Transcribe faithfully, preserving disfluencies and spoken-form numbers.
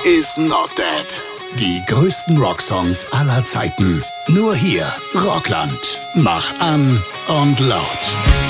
is Not Dead. Die größten Rocksongs aller Zeiten. Nur hier, Rockland. Mach an und laut.